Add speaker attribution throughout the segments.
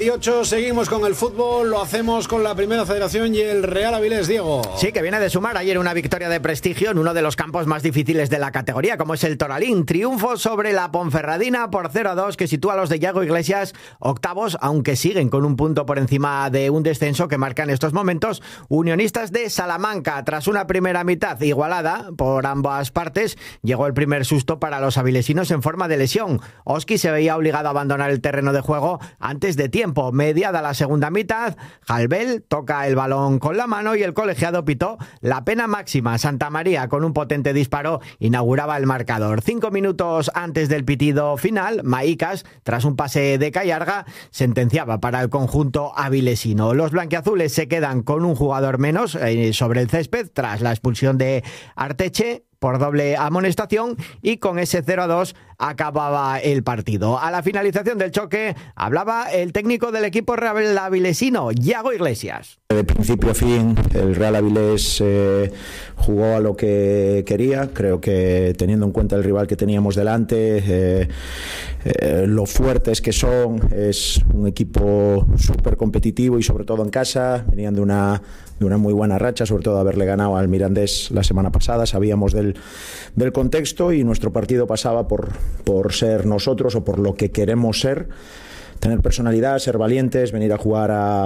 Speaker 1: 8, seguimos con el fútbol, lo hacemos con la Primera Federación y el Real Avilés, Diego.
Speaker 2: Sí, que viene de sumar ayer una victoria de prestigio en uno de los campos más difíciles de la categoría, como es el Toralín. Triunfo sobre la Ponferradina por 0-2, que sitúa a los de Yago Iglesias octavos, aunque siguen con un punto por encima de un descenso que marca en estos momentos Unionistas de Salamanca. Tras una primera mitad igualada por ambas partes, llegó el primer susto para los avilesinos en forma de lesión. Oski se veía obligado a abandonar el terreno de juego antes de tiempo. Mediada la segunda mitad, Jalbel toca el balón con la mano y el colegiado pitó la pena máxima. Santa María, con un potente disparo, inauguraba el marcador. 5 minutos antes del pitido final, Maicas, tras un pase de Callarga, sentenciaba para el conjunto avilesino. Los blanquiazules se quedan con un jugador menos sobre el césped tras la expulsión de Arteche por doble amonestación, y con ese 0-2 acababa el partido. A la finalización del choque hablaba el técnico del equipo real avilesino, Yago Iglesias.
Speaker 3: De principio a fin el Real Avilés jugó a lo que quería. Creo que, teniendo en cuenta el rival que teníamos delante, lo fuertes que son, es un equipo súper competitivo y sobre todo en casa. Venían de una muy buena racha, sobre todo haberle ganado al Mirandés la semana pasada. Sabíamos del contexto y nuestro partido pasaba por ser nosotros, o por lo que queremos ser. Tener personalidad, ser valientes, venir a jugar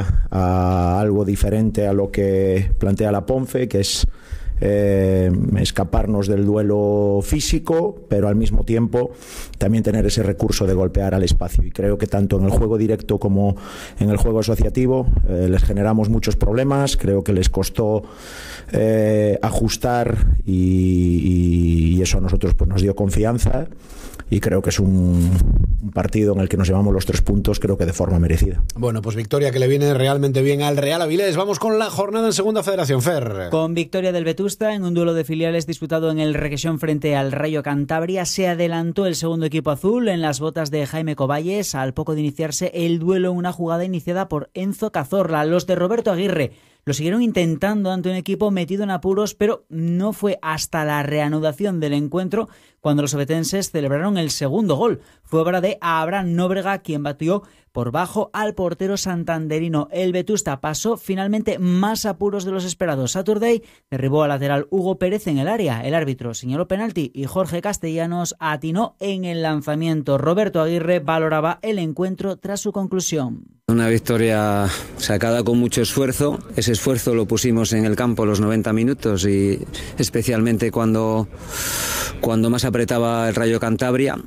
Speaker 3: a algo diferente a lo que plantea la Ponfe, que es escaparnos del duelo físico, pero al mismo tiempo también tener ese recurso de golpear al espacio. Y creo que tanto en el juego directo como en el juego asociativo les generamos muchos problemas. Creo que les costó ajustar y eso a nosotros pues nos dio confianza, y creo que es un partido en el que nos llevamos los 3 puntos, creo que de forma merecida.
Speaker 1: Bueno, pues victoria que le viene realmente bien al Real Avilés. Vamos con la jornada en Segunda Federación, Fer.
Speaker 4: Con victoria del Vetusta en un duelo de filiales disputado en el Requesón frente al Rayo Cantabria, se adelantó el segundo equipo azul en las botas de Jaime Coballes al poco de iniciarse el duelo en una jugada iniciada por Enzo Cazorla. Los de Roberto Aguirre lo siguieron intentando ante un equipo metido en apuros, pero no fue hasta la reanudación del encuentro cuando los obetenses celebraron el segundo gol. Fue obra de Abraham Nóbrega, quien batió por bajo al portero santanderino. El Vetusta pasó finalmente más apuros de los esperados. Saturday derribó al lateral Hugo Pérez en el área. El árbitro señaló penalti y Jorge Castellanos atinó en el lanzamiento. Roberto Aguirre valoraba el encuentro tras su conclusión.
Speaker 5: Una victoria sacada con mucho esfuerzo. Ese esfuerzo lo pusimos en el campo los 90 minutos y especialmente cuando más apretaba el Rayo Cantabria.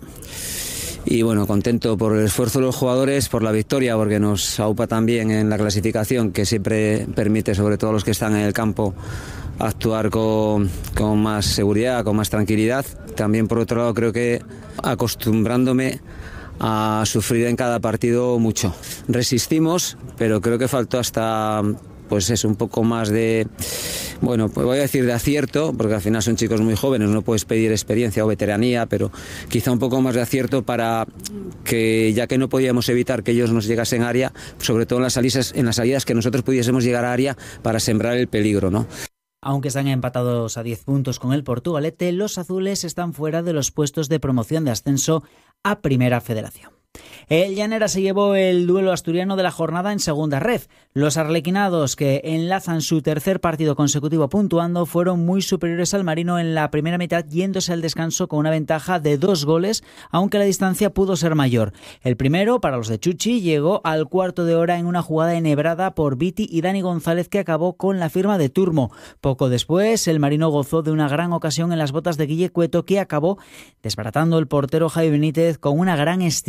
Speaker 5: Y bueno, contento por el esfuerzo de los jugadores, por la victoria, porque nos aupa también en la clasificación, que siempre permite, sobre todo a los que están en el campo, actuar con más seguridad, con más tranquilidad. También, por otro lado, creo que acostumbrándome a sufrir en cada partido mucho. Resistimos, pero creo que faltó hasta pues es un poco más de, bueno, pues voy a decir de acierto, porque al final son chicos muy jóvenes, no puedes pedir experiencia o veteranía, pero quizá un poco más de acierto para que, ya que no podíamos evitar que ellos nos llegasen a área, sobre todo en las salidas que nosotros pudiésemos llegar a área para sembrar el peligro, ¿no?
Speaker 4: Aunque están empatados a 10 puntos con el Portugalete, los azules están fuera de los puestos de promoción de ascenso a Primera Federación. El Llanera se llevó el duelo asturiano de la jornada en segunda red. Los arlequinados, que enlazan su tercer partido consecutivo puntuando, fueron muy superiores al Marino en la primera mitad, yéndose al descanso con una ventaja de 2 goles, aunque la distancia pudo ser mayor. El primero, para los de Chuchi, llegó al cuarto de hora en una jugada enhebrada por Viti y Dani González, que acabó con la firma de Turmo. Poco después, el Marino gozó de una gran ocasión en las botas de Guille Cueto, que acabó desbaratando el portero Javi Benítez con una gran estirada